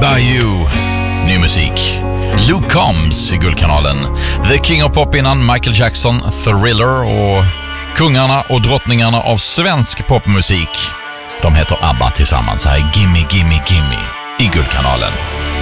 by You. Ny musik. Luke Combs i Guldkanalen. The King of Pop innan, Michael Jackson, Thriller och kungarna och drottningarna av svensk popmusik. De heter ABBA tillsammans. Här är Gimme, Gimme, Gimme i Guldkanalen.